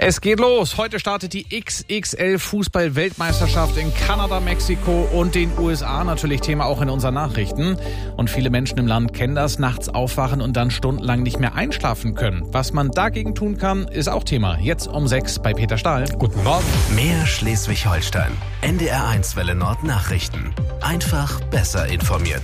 Es geht los. Heute startet die XXL-Fußball-Weltmeisterschaft in Kanada, Mexiko und den USA. Natürlich Thema auch in unseren Nachrichten. Und viele Menschen im Land kennen das, nachts aufwachen und dann stundenlang nicht mehr einschlafen können. Was man dagegen tun kann, ist auch Thema. Jetzt um 6 bei Peter Stahl. Guten Morgen. Mehr Schleswig-Holstein. NDR1 Welle Nord Nachrichten. Einfach besser informiert.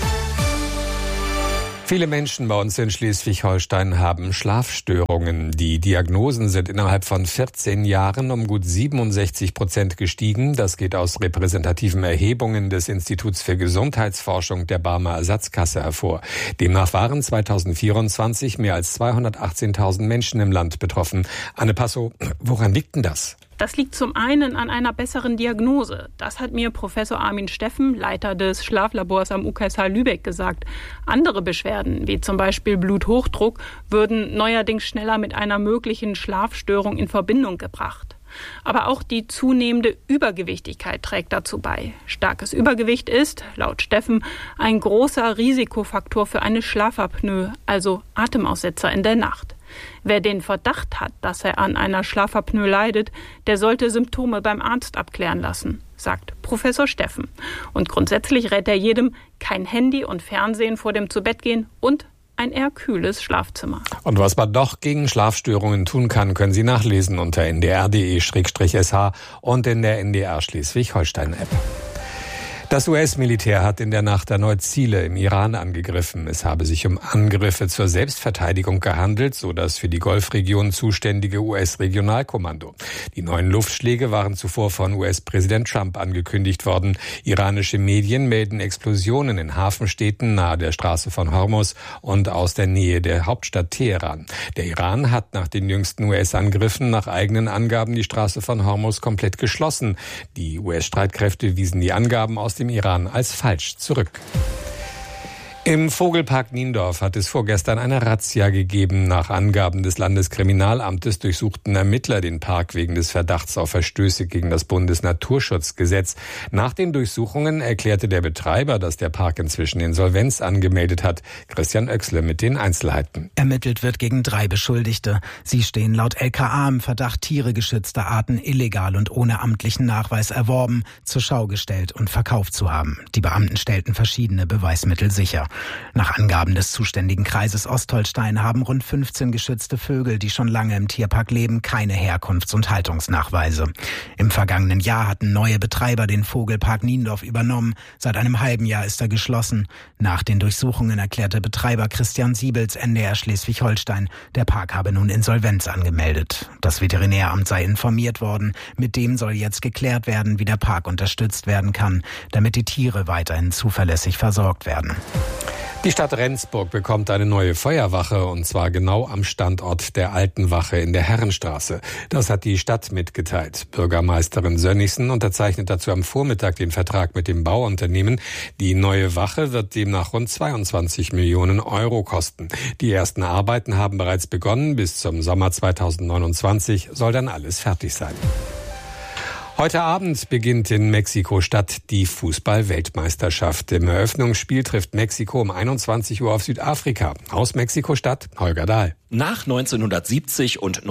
Viele Menschen bei uns in Schleswig-Holstein haben Schlafstörungen. Die Diagnosen sind innerhalb von 14 Jahren um gut 67% gestiegen. Das geht aus repräsentativen Erhebungen des Instituts für Gesundheitsforschung der Barmer Ersatzkasse hervor. Demnach waren 2024 mehr als 218.000 Menschen im Land betroffen. Anne Passow, woran liegt denn das? Das liegt zum einen an einer besseren Diagnose. Das hat mir Professor Armin Steffen, Leiter des Schlaflabors am UKSH Lübeck, gesagt. Andere Beschwerden, wie zum Beispiel Bluthochdruck, würden neuerdings schneller mit einer möglichen Schlafstörung in Verbindung gebracht. Aber auch die zunehmende Übergewichtigkeit trägt dazu bei. Starkes Übergewicht ist, laut Steffen, ein großer Risikofaktor für eine Schlafapnoe, also Atemaussetzer in der Nacht. Wer den Verdacht hat, dass er an einer Schlafapnoe leidet, der sollte Symptome beim Arzt abklären lassen, sagt Professor Steffen. Und grundsätzlich rät er jedem, kein Handy und Fernsehen vor dem Zubettgehen und ein eher kühles Schlafzimmer. Und was man doch gegen Schlafstörungen tun kann, können Sie nachlesen unter ndr.de/sh und in der NDR Schleswig-Holstein-App. Das US-Militär hat in der Nacht erneut Ziele im Iran angegriffen. Es habe sich um Angriffe zur Selbstverteidigung gehandelt, so das für die Golfregion zuständige US-Regionalkommando. Die neuen Luftschläge waren zuvor von US-Präsident Trump angekündigt worden. Iranische Medien melden Explosionen in Hafenstädten nahe der Straße von Hormuz und aus der Nähe der Hauptstadt Teheran. Der Iran hat nach den jüngsten US-Angriffen nach eigenen Angaben die Straße von Hormuz komplett geschlossen. Die US-Streitkräfte wiesen die Angaben aus dem Iran als falsch zurück. Im Vogelpark Niendorf hat es vorgestern eine Razzia gegeben. Nach Angaben des Landeskriminalamtes durchsuchten Ermittler den Park wegen des Verdachts auf Verstöße gegen das Bundesnaturschutzgesetz. Nach den Durchsuchungen erklärte der Betreiber, dass der Park inzwischen Insolvenz angemeldet hat. Christian Oechsle mit den Einzelheiten. Ermittelt wird gegen 3 Beschuldigte. Sie stehen laut LKA im Verdacht, Tiere geschützter Arten illegal und ohne amtlichen Nachweis erworben, zur Schau gestellt und verkauft zu haben. Die Beamten stellten verschiedene Beweismittel sicher. Nach Angaben des zuständigen Kreises Ostholstein haben rund 15 geschützte Vögel, die schon lange im Tierpark leben, keine Herkunfts- und Haltungsnachweise. Im vergangenen Jahr hatten neue Betreiber den Vogelpark Niendorf übernommen. Seit einem halben Jahr ist er geschlossen. Nach den Durchsuchungen erklärte Betreiber Christian Siebels, NDR Schleswig-Holstein, der Park habe nun Insolvenz angemeldet. Das Veterinäramt sei informiert worden. Mit dem soll jetzt geklärt werden, wie der Park unterstützt werden kann, damit die Tiere weiterhin zuverlässig versorgt werden. Die Stadt Rendsburg bekommt eine neue Feuerwache, und zwar genau am Standort der alten Wache in der Herrenstraße. Das hat die Stadt mitgeteilt. Bürgermeisterin Sönnigsen unterzeichnet dazu am Vormittag den Vertrag mit dem Bauunternehmen. Die neue Wache wird demnach rund 22 Millionen Euro kosten. Die ersten Arbeiten haben bereits begonnen. Bis zum Sommer 2029 soll dann alles fertig sein. Heute Abend beginnt in Mexiko-Stadt die Fußball-Weltmeisterschaft. Im Eröffnungsspiel trifft Mexiko um 21 Uhr auf Südafrika. Aus Mexiko-Stadt, Holger Dahl. Nach 1970 und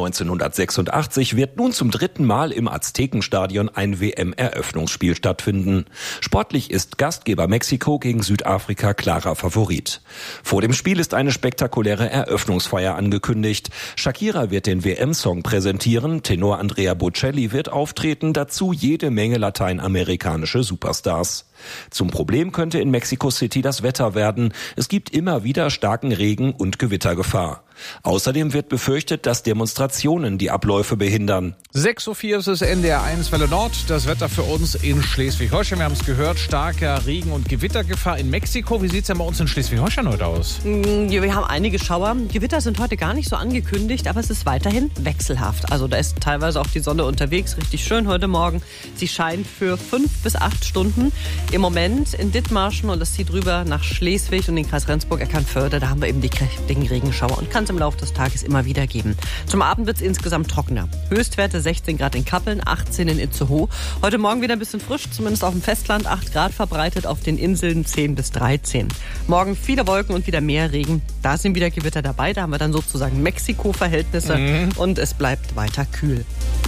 1986 wird nun zum 3. Mal im Aztekenstadion ein WM-Eröffnungsspiel stattfinden. Sportlich ist Gastgeber Mexiko gegen Südafrika klarer Favorit. Vor dem Spiel ist eine spektakuläre Eröffnungsfeier angekündigt. Shakira wird den WM-Song präsentieren, Tenor Andrea Bocelli wird auftreten, dazu jede Menge lateinamerikanische Superstars. Zum Problem könnte in Mexico City das Wetter werden. Es gibt immer wieder starken Regen und Gewittergefahr. Außerdem wird befürchtet, dass Demonstrationen die Abläufe behindern. 6:04 Uhr ist es NDR1 Welle Nord. Das Wetter für uns in Schleswig-Holstein. Wir haben es gehört, starker Regen- und Gewittergefahr in Mexiko. Wie sieht es denn bei uns in Schleswig-Holstein heute aus? Wir haben einige Schauer. Gewitter sind heute gar nicht so angekündigt, aber es ist weiterhin wechselhaft. Also da ist teilweise auch die Sonne unterwegs. Richtig schön heute Morgen. Sie scheint für 5 bis 8 Stunden. Im Moment in Dithmarschen, und das zieht rüber nach Schleswig und den Kreis Rendsburg-Eckernförde. Da haben wir eben die kräftigen Regenschauer und kann im Laufe des Tages immer wieder geben. Zum Abend wird es insgesamt trockener. Höchstwerte 16 Grad in Kappeln, 18 in Itzehoe. Heute Morgen wieder ein bisschen frisch, zumindest auf dem Festland, 8 Grad verbreitet, auf den Inseln 10 bis 13. Morgen viele Wolken und wieder mehr Regen. Da sind wieder Gewitter dabei, da haben wir dann sozusagen Mexiko-Verhältnisse und es bleibt weiter kühl.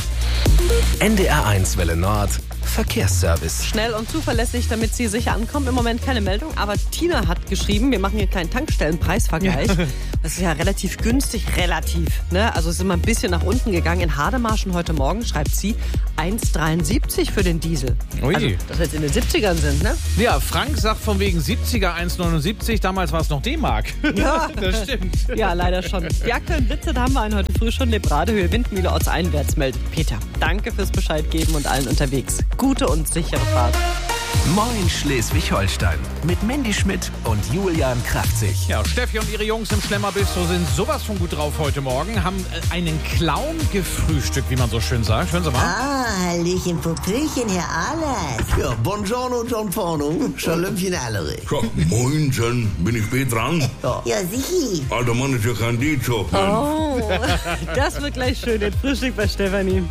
NDR1 Welle Nord Verkehrsservice. Schnell und zuverlässig, damit Sie sicher ankommen. Im Moment keine Meldung, aber Tina hat geschrieben, wir machen hier einen kleinen Tankstellenpreisvergleich. Das ist ja relativ günstig, ne? Also es ist immer ein bisschen nach unten gegangen. In Hademarschen heute Morgen schreibt sie 1,73 für den Diesel. Ui. Also, dass wir jetzt in den 70ern sind, ne? Ja, Frank sagt von wegen 70er 1,79. Damals war es noch D-Mark. Ja, das stimmt. Ja, leider schon. Die aktuellen Blitze, da haben wir einen heute früh schon. Lebradehöhe, Windmühle, ortseinwärts, meldet Peter. Danke fürs Bescheid geben und allen unterwegs. Gute und sichere Fahrt. Moin Schleswig-Holstein mit Mandy Schmidt und Julian Kraftzig. Ja, Steffi und ihre Jungs im Schlemmerbistro sind sowas von gut drauf heute Morgen. Haben einen Clown gefrühstückt, wie man so schön sagt. Hören Sie mal. Ah, Hallöchen, Popöchen, Herr Ahlers. Ja, buongiorno, John Porno. Schalömchen alle. Ja, moinsen, bin ich spät dran? Ja, sicher. Alter Mann ist ja kein D-Job. Oh, das wird gleich schön, den Frühstück bei Stefanie.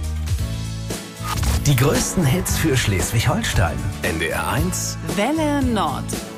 Die größten Hits für Schleswig-Holstein. NDR1 Welle Nord.